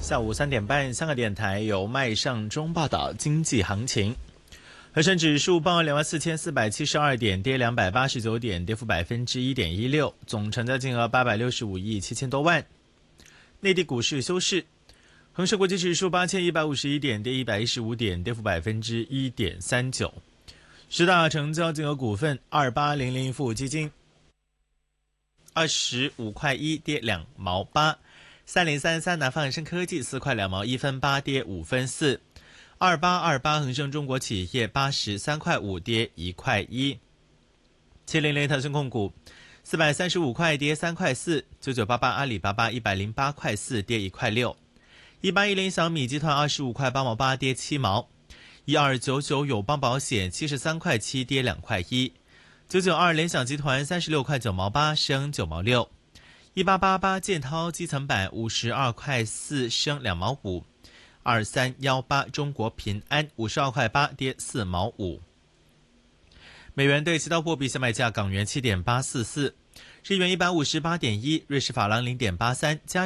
下午3点半，香港电台由麦尚中报道经济行情。恒生指数报24,472点，跌289点，跌幅1.16%，总成交金额865亿7千多万。内地股市休市，恒生国际指数8151点，跌115点，跌幅1.39%。十大成交金额股份：2800富基金25块1，跌2毛8；3033南方恒生科技4块2毛1分8，跌5分4；2828恒生中国企业83块5，跌1块1；700腾讯控股435块，跌3块4；9988阿里巴巴108块4，跌1块6；1810小米集团25块8毛8，跌7毛；1299友邦保险73块7，跌2块1；992联想集团36块9毛8，升9毛6；1888建滔基层板52块4，升2毛5；2318中国平安52块8，跌4毛5。美元对其他货币相卖价：港元7.844，日元158.1，瑞士法郎0.83，加元